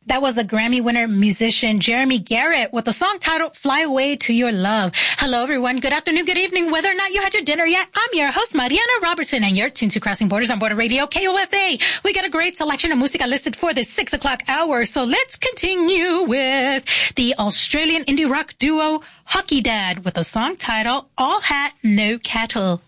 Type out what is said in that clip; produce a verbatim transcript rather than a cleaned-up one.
That was the Grammy winner musician Jeremy Garrett with the song titled Fly Away to Your Love. Hello, everyone. Good afternoon, good evening. Whether or not you had your dinner yet, I'm your host, Mariana Robertson, and you're tuned to Crossing Borders on Border Radio, K O F A. We got a great selection of music listed for this six o'clock hour, so let's continue with the Australian indie rock duo Hockey Dad with a song titled All Hat, No Cattle.